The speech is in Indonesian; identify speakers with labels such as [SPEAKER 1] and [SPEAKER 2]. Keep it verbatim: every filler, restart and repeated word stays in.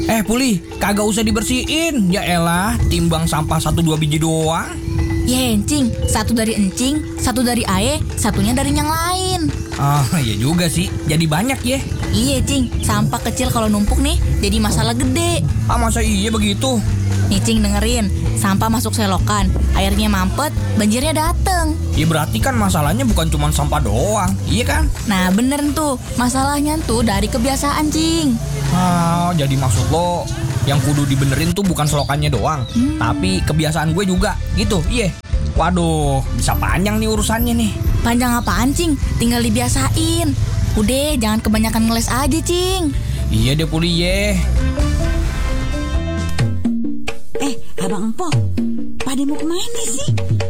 [SPEAKER 1] Eh Puli, kagak usah dibersihin. Ya elah, timbang sampah satu dua biji doang.
[SPEAKER 2] Ya Encing, satu dari Encing, satu dari Ae, satunya dari yang lain.
[SPEAKER 1] Ah, iya juga sih. Jadi banyak ya.
[SPEAKER 2] Iya Cing, sampah kecil kalau numpuk nih jadi masalah gede.
[SPEAKER 1] Ah, masa iya begitu?
[SPEAKER 2] Nih Cing dengerin, sampah masuk selokan, airnya mampet, banjirnya dateng.
[SPEAKER 1] Ya berarti kan masalahnya bukan cuma sampah doang, iya kan?
[SPEAKER 2] Nah bener tuh, masalahnya tuh dari kebiasaan Cing.
[SPEAKER 1] Ah, jadi maksud lo yang kudu dibenerin tuh bukan selokannya doang, hmm. tapi kebiasaan gue juga, gitu, iya. Waduh, bisa panjang nih urusannya nih.
[SPEAKER 2] Panjang apaan Cing? Tinggal dibiasain. Udah, jangan kebanyakan ngeles aja Cing.
[SPEAKER 1] Iya deh Puli ye.
[SPEAKER 3] Eh, Abang Empok, pada mau kemana sih?